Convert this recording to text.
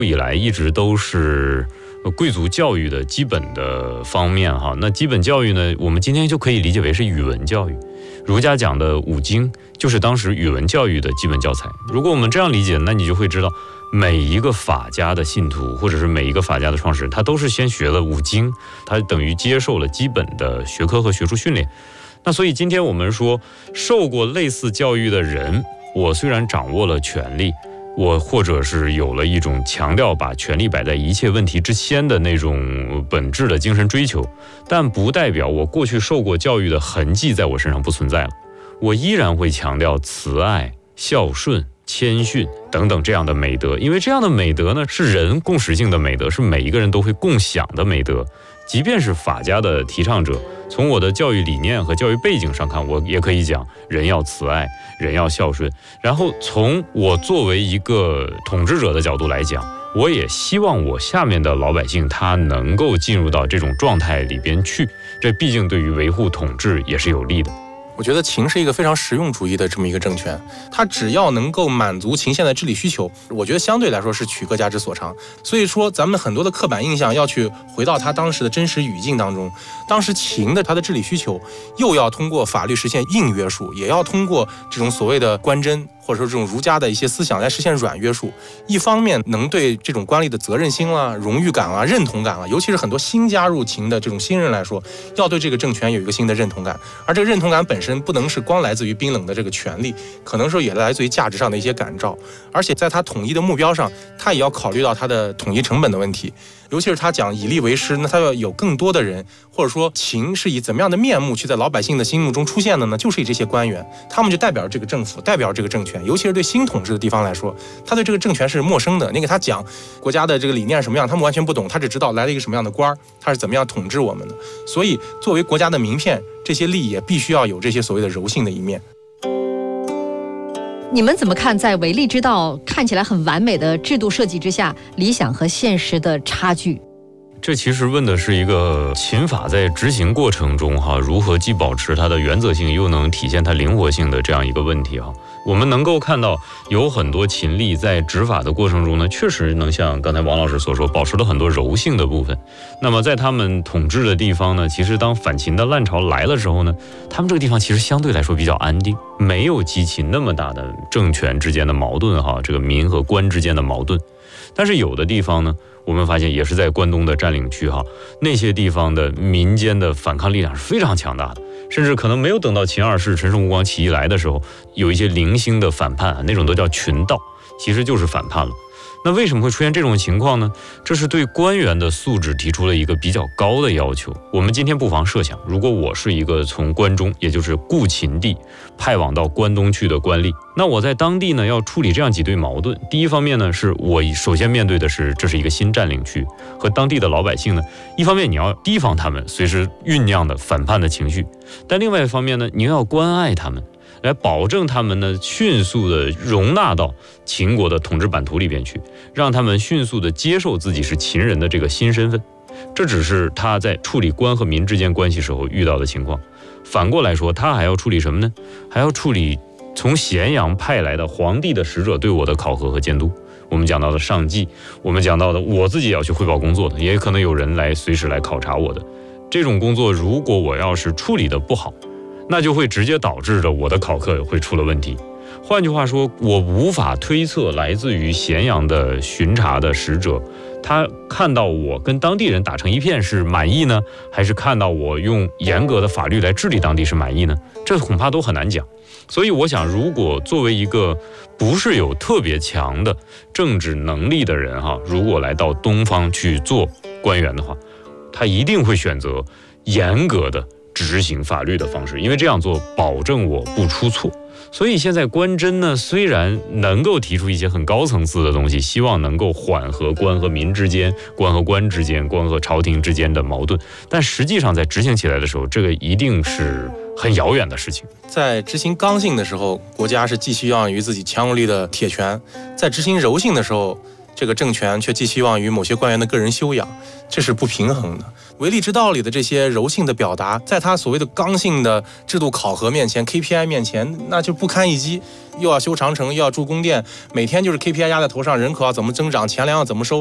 以来一直都是贵族教育的基本的方面哈。那基本教育呢，我们今天就可以理解为是语文教育。儒家讲的五经就是当时语文教育的基本教材。如果我们这样理解，那你就会知道每一个法家的信徒或者是每一个法家的创始人，他都是先学了五经，他等于接受了基本的学科和学术训练。那所以今天我们说受过类似教育的人，我虽然掌握了权力，我或者是有了一种强调把权力摆在一切问题之先的那种本质的精神追求，但不代表我过去受过教育的痕迹在我身上不存在了。我依然会强调慈爱、孝顺、谦逊等等这样的美德，因为这样的美德呢，是人共识性的美德，是每一个人都会共享的美德。即便是法家的提倡者，从我的教育理念和教育背景上看，我也可以讲人要慈爱，人要孝顺。然后从我作为一个统治者的角度来讲，我也希望我下面的老百姓他能够进入到这种状态里边去，这毕竟对于维护统治也是有利的。 我觉得秦是一个非常实用主义的这么一个政权，它只要能够满足秦现在治理需求，我觉得相对来说是取各家之所长。所以说咱们很多的刻板印象要去回到它当时的真实语境当中。当时秦的它的治理需求又要通过法律实现硬约束，也要通过这种所谓的官箴或者说这种儒家的一些思想来实现软约束。一方面能对这种官吏的责任心啦、荣誉感啦、认同感啦，尤其是很多新加入秦的这种新人来说，要对这个政权有一个新的认同感。而这个认同感本身不能是光来自于冰冷的这个权力，可能说也来自于价值上的一些感召。而且在他统一的目标上，他也要考虑到他的统一成本的问题。尤其是他讲以吏为师，那他要有更多的人，或者说秦是以怎么样的面目去在老百姓的心目中出现的呢？就是以这些官员，他们就代表这个政府，代表这个政权。尤其是对新统治的地方来说，他对这个政权是陌生的。你给他讲国家的这个理念是什么样，他们完全不懂，他只知道来了一个什么样的官，他是怎么样统治我们的。所以作为国家的名片，这些吏也必须要有这些所谓的柔性的一面。 你们怎么看在唯利之道看起来很完美的制度设计之下，理想和现实的差距？ 这其实问的是一个秦法在执行过程中如何既保持它的原则性，又能体现它灵活性的这样一个问题我们能够看到有很多秦吏在执法的过程中呢，确实能像刚才王老师所说，保持了很多柔性的部分。那么在他们统治的地方呢，其实当反秦的烂潮来了之后呢，他们这个地方其实相对来说比较安定，没有激起那么大的政权之间的矛盾这个民和官之间的矛盾。但是有的地方呢，我们发现也是在关东的占领区那些地方的民间的反抗力量是非常强大的，甚至可能没有等到秦二世陈胜吴广起义来的时候，有一些零星的反叛那种都叫群盗，其实就是反叛了。那为什么会出现这种情况呢？这是对官员的素质提出了一个比较高的要求。我们今天不妨设想，如果我是一个从关中，也就是故秦地派往到关东去的官吏，那我在当地呢要处理这样几对矛盾。第一方面呢，是我首先面对的是这是一个新占领区，和当地的老百姓呢，一方面你要提防他们随时酝酿的反叛的情绪，但另外一方面呢，你要关爱他们，来保证他们呢迅速的容纳到秦国的统治版图里边去，让他们迅速的接受自己是秦人的这个新身份。这只是他在处理官和民之间关系时候遇到的情况。反过来说，他还要处理什么呢？还要处理从咸阳派来的皇帝的使者对我的考核和监督。我们讲到的上计，我们讲到的我自己也要去汇报工作的，也可能有人来随时来考察我的。这种工作如果我要是处理的不好，那就会直接导致着我的考核会出了问题。换句话说，我无法推测来自于咸阳的巡查的使者，他看到我跟当地人打成一片是满意呢，还是看到我用严格的法律来治理当地是满意呢？这恐怕都很难讲。所以我想，如果作为一个不是有特别强的政治能力的人如果来到东方去做官员的话，他一定会选择严格的执行法律的方式，因为这样做保证我不出错。所以现在官箴呢，虽然能够提出一些很高层次的东西，希望能够缓和官和民之间、官和官之间、官和朝廷之间的矛盾，但实际上在执行起来的时候，这个一定是很遥远的事情。 在执行刚性的时候，国家是寄希望于自己强有力的铁拳；在执行柔性的时候， 这个政权却寄希望于某些官员的个人修养，这是不平衡的。唯利之道里的这些柔性的表达，在他所谓的刚性的制度考核面前 KPI 面前，那就不堪一击。又要修长城，又要筑宫殿，每天就是 KPI 压在头上，人口要怎么增长，钱粮要怎么收，